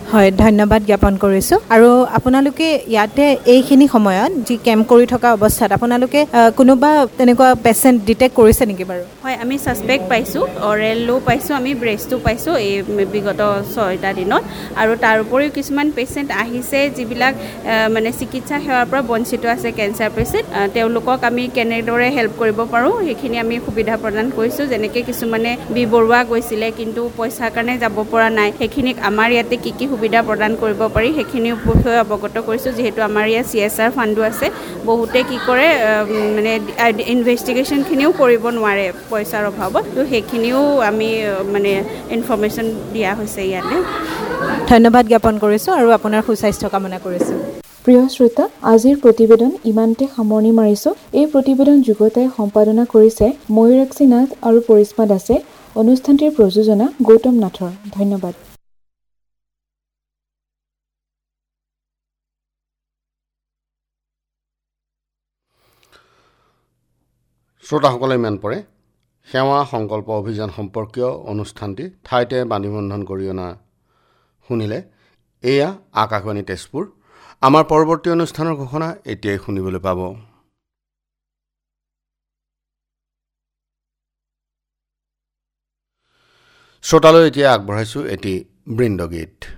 হয়, ধন্যবাদ জ্ঞাপন কৰিছোঁ। আৰু আপোনালোকে ইয়াতে এইখিনি সময়ত যি কেম্প কৰি থকা অৱস্থাত আপোনালোকে কোনোবা তেনেকুৱা পেচেণ্ট ডিটেক্ট কৰিছে নেকি বাৰু? হয়, আমি ছাছপেক্ট পাইছোঁ, অৰেলো পাইছোঁ, আমি ব্ৰেষ্টো পাইছোঁ এই বিগত 6টা দিনত। আৰু তাৰ উপৰিও কিছুমান পেচেণ্ট আহিছে যিবিলাক মানে চিকিৎসা সেৱাৰ পৰা বঞ্চিত আছে, কেঞ্চাৰ পেচেণ্ট। তেওঁলোকক আমি কেনেদৰে হেল্প কৰিব পাৰোঁ সেইখিনি আমি সুবিধা প্ৰদান কৰিছোঁ। যেনেকৈ কিছুমানে বৰুৱা গৈছিলে কিন্তু পইচাৰ কাৰণে যাব পৰা নাই, সেইখিনিক আমাৰ ইয়াতে কি সুবিধা প্ৰদান কৰিব পাৰি সেইখিনিৰ বিষয়ে অৱগত কৰিছোঁ। যিহেতু আমাৰ ইয়াত CSR ফাণ্ডো আছে, বহুতে কি কৰে মানে ইনভেষ্টিগেশ্যনখিনিও কৰিব নোৱাৰে পইচাৰ অভাৱত, তো সেইখিনিও আমি মানে ইনফৰ্মেশ্যন দিয়া হৈছে ইয়াতে। ধন্যবাদ জ্ঞাপন কৰিছোঁ আৰু আপোনাৰ সুস্বাস্থ্য কামনা কৰিছোঁ। প্ৰিয় শ্ৰোতা, আজিৰ প্ৰতিবেদন ইমানতে সামৰণি মাৰিছোঁ। এই প্ৰতিবেদন যুগতাই সম্পাদনা কৰিছে ময়ূৰাক্ষী নাথ আৰু পৰিস্মা দাসে। অনুষ্ঠানটিৰ প্ৰযোজনা গৌতম নাথৰ। ধন্যবাদ। শ্ৰোতাসকলে ইমান পৰে সেৱা সংকল্প অভিযান সম্পৰ্কীয় অনুষ্ঠানটি ঠাইতে বাণীবন্ধন কৰি অনা শুনিলে। এয়া আকাশবাণী তেজপুৰ। আমাৰ পৰৱৰ্তী অনুষ্ঠানৰ ঘোষণা এতিয়াই শুনিবলৈ পাব। শ্ৰোতালৈ এতিয়া আগবঢ়াইছোঁ এটি বৃন্দগীত।